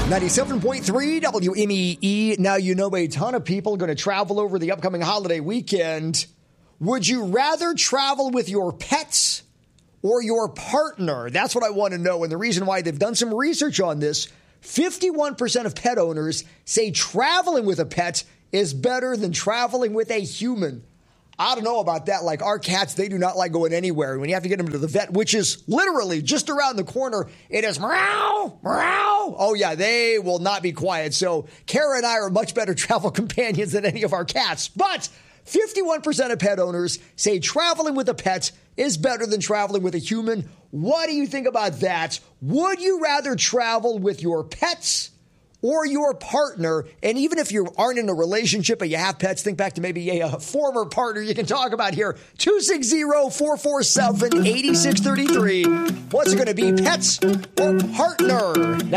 97.3 WMEE. Now, you know a ton of people are going to travel over the upcoming holiday weekend. Would you rather travel with your pets or your partner? That's what I want to know. And the reason why, they've done some research on this. 51% of pet owners say traveling with a pet is better than traveling with a human. I don't know about that. Like our cats, they do not like going anywhere. When you have to get them to the vet, which is literally just around the corner, it is meow, meow. Oh, yeah, they will not be quiet. So Kara and I are much better travel companions than any of our cats. But 51% of pet owners say traveling with a pet is better than traveling with a human. What do you think about that? Would you rather travel with your pets or your partner? And even if you aren't in a relationship but you have pets, think back to maybe a former partner you can talk about here. 260-447-8633. What's it going to be, pets or partner?